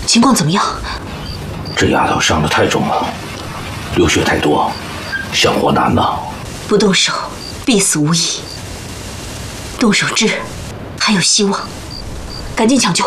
情况怎么样？ 这丫头伤得太重了，流血太多，想活难呐。 不动手，必死无疑；动手治，还有希望。赶紧抢救！